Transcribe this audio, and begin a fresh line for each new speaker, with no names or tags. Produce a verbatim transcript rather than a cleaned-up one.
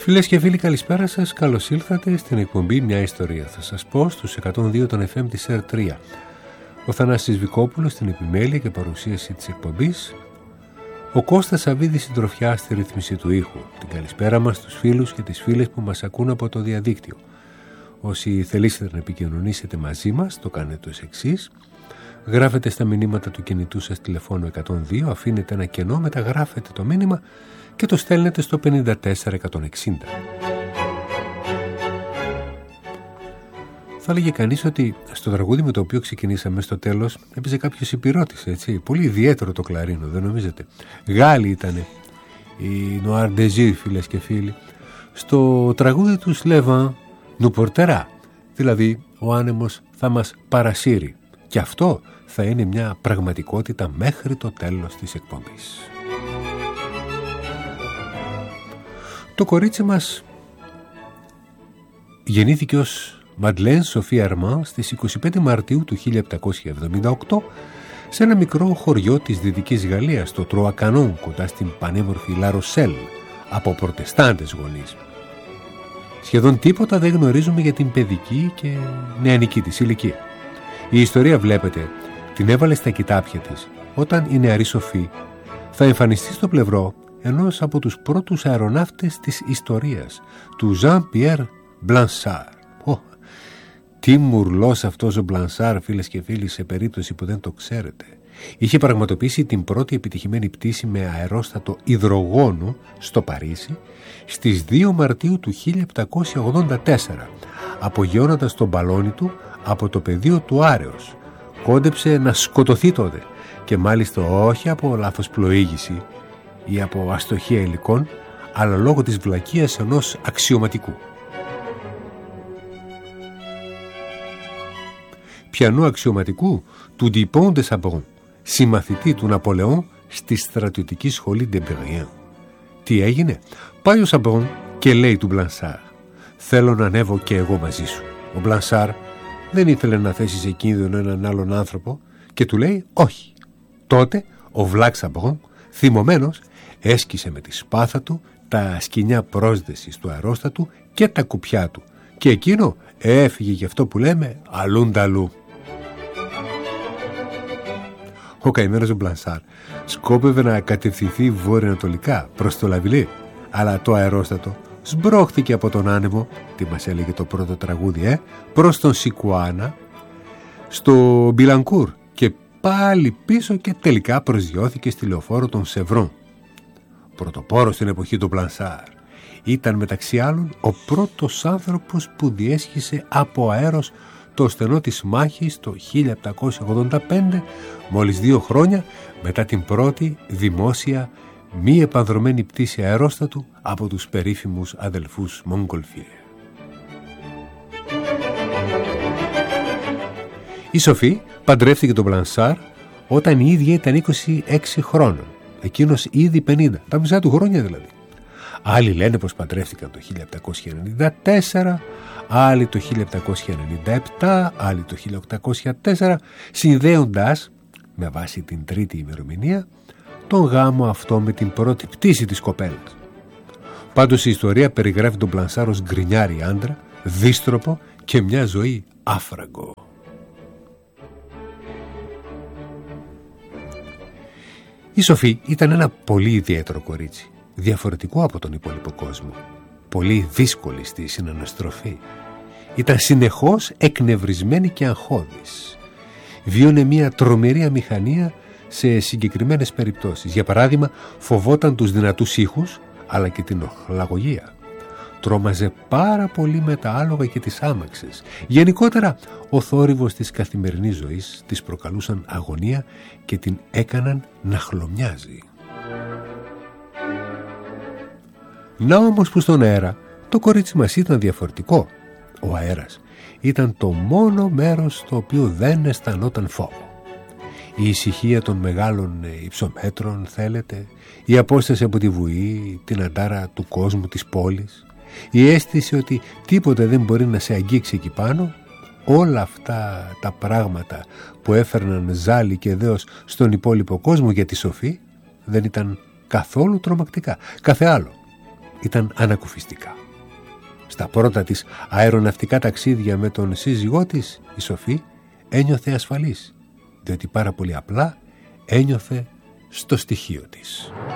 Φίλες και φίλοι, καλησπέρα σας. Καλώς ήλθατε στην εκπομπή «Μια ιστορία». Θα σας πω στους εκατόν δύο των εφ εμ της ΕΡ τρία. Ο Θανάσης Βικόπουλος στην επιμέλεια και παρουσίαση της εκπομπής. Ο Κώστας Σαββίδης συντροφιά στη ρύθμιση του ήχου. Την καλησπέρα μας στους φίλους και τις φίλες που μας ακούν από το διαδίκτυο. Όσοι θελήσετε να επικοινωνήσετε μαζί μας, το κάνετε ως εξής. Γράφετε στα μηνύματα του κινητού σας τηλεφώνου εκατόν δύο, αφήνετε ένα κενό, μεταγράφετε το μήνυμα και το στέλνετε στο πενήντα τέσσερα εκατόν εξήντα. Θα έλεγε κανείς ότι στο τραγούδι με το οποίο ξεκινήσαμε στο τέλος έπαιζε κάποιος υπηρώτης, έτσι. Πολύ ιδιαίτερο το κλαρίνο, δεν νομίζετε? Γάλλοι ήτανε, οι Noir Désir, φίλες και φίλοι. Στο τραγούδι του Λεβάν nous portera, δηλαδή ο άνεμος θα μας παρασύρει. Και αυτό θα είναι μια πραγματικότητα μέχρι το τέλος της εκπομπής. Το κορίτσι μας γεννήθηκε ως Μαντλέν Σοφία Αρμάν στις είκοσι πέντε Μαρτίου του χίλια επτακόσια εβδομήντα οκτώ σε ένα μικρό χωριό της Δυτικής Γαλλίας, το Τροακανόν, κοντά στην πανέμορφη Λα Ροσέλ, από προτεστάντες γονείς. Σχεδόν τίποτα δεν γνωρίζουμε για την παιδική και νεανική της ηλικία. Η ιστορία, βλέπετε, την έβαλε στα κοιτάπια της όταν η νεαρή Σοφή θα εμφανιστεί στο πλευρό ενός από τους πρώτους αεροναύτες της ιστορίας, του Jean-Pierre Blanchard. Oh, τι μουρλός αυτός ο Μπλανσάρ, φίλες και φίλοι, σε περίπτωση που δεν το ξέρετε. Είχε πραγματοποιήσει την πρώτη επιτυχημένη πτήση με αερόστατο υδρογόνου στο Παρίσι στις δύο Μαρτίου του χίλια επτακόσια ογδόντα τέσσερα, απογειώνοντας τον μπαλόνι του από το πεδίο του Άρεος. Κόντεψε να σκοτωθεί τότε, και μάλιστα όχι από λάθος πλοήγηση ή από αστοχία υλικών, αλλά λόγω της βλακείας ενός αξιωματικού. Πιανού αξιωματικού? Του Dupont de Sabron, συμμαθητή του Ναπολεόν στη στρατιωτική σχολή de Berrien. Τι έγινε? Πάει ο Σαμπρόν και λέει του Μπλανσάρ: «Θέλω να ανέβω και εγώ μαζί σου». Ο Μπλανσάρ δεν ήθελε να θέσει σε κίνδυνο έναν άλλον άνθρωπο και του λέει όχι. Τότε ο Βλάκ Σαμπρόν, θυμωμένος, έσκησε με τη σπάθα του τα σκοινιά πρόσδεσης του αερόστατου και τα κουπιά του, και εκείνο έφυγε γι' αυτό που λέμε αλλούνταλού. Ο καημένος ο Μπλανσάρ σκόπευε να κατευθυνθεί βορειοανατολικά προς το Λαβιλέ, αλλά το αερόστατο σμπρώχθηκε από τον άνεμο, τι μας έλεγε το πρώτο τραγούδι, ε, προς τον Σικουάνα, στο Μπιλανκούρ, και πάλι πίσω και τελικά προσγειώθηκε στη λεωφόρο των Σεβρών. Πρωτοπόρος στην εποχή του Μπλανσάρ, ήταν μεταξύ άλλων ο πρώτος άνθρωπος που διέσχισε από αέρος το στενό της μάχης το χίλια επτακόσια ογδόντα πέντε, μόλις δύο χρόνια μετά την πρώτη δημόσια μη επανδρωμένη πτήση αερόστατου από τους περίφημους αδελφούς Μογκολφιέ. Η Σοφή παντρεύτηκε τον Μπλανσάρ όταν η ίδια ήταν είκοσι έξι χρόνων, εκείνος ήδη πενήντα, τα μισά του χρόνια δηλαδή. Άλλοι λένε πως παντρεύτηκαν το χίλια επτακόσια ενενήντα τέσσερα, άλλοι το χίλια επτακόσια ενενήντα επτά, άλλοι το χίλια οκτακόσια τέσσερα, συνδέοντας με βάση την τρίτη ημερομηνία τον γάμο αυτό με την πρώτη πτήση της κοπέλας. Πάντως η ιστορία περιγράφει τον Μπλανσάρ ως γκρινιάρη άντρα, δύστροπο και μια ζωή άφραγκο. Η Σοφή ήταν ένα πολύ ιδιαίτερο κορίτσι, διαφορετικό από τον υπόλοιπο κόσμο, πολύ δύσκολη στη συναναστροφή. Ήταν συνεχώς εκνευρισμένη και αγχώδης. Βίωνε μια τρομερή αμηχανία σε συγκεκριμένες περιπτώσεις. Για παράδειγμα, φοβόταν τους δυνατούς ήχους, αλλά και την οχλαγωγία. Τρόμαζε πάρα πολύ με τα άλογα και τις άμαξες. Γενικότερα, ο θόρυβος της καθημερινής ζωής της προκαλούσαν αγωνία και την έκαναν να χλωμιάζει. Να όμως που στον αέρα το κορίτσι μας ήταν διαφορετικό. Ο αέρας ήταν το μόνο μέρος στο οποίο δεν αισθανόταν φόβο. Η ησυχία των μεγάλων υψομέτρων, θέλετε, η απόσταση από τη βουή, την αντάρα του κόσμου της πόλης, η αίσθηση ότι τίποτε δεν μπορεί να σε αγγίξει εκεί πάνω, όλα αυτά τα πράγματα που έφερναν ζάλι και δέος στον υπόλοιπο κόσμο για τη Σοφή δεν ήταν καθόλου τρομακτικά. Κάθε άλλο. ήταν ανακουφιστικά. Στα πρώτα της αεροναυτικά ταξίδια με τον σύζυγό της, η Σοφή ένιωθε ασφαλής, διότι πάρα πολύ απλά ένιωθε στο στοιχείο της.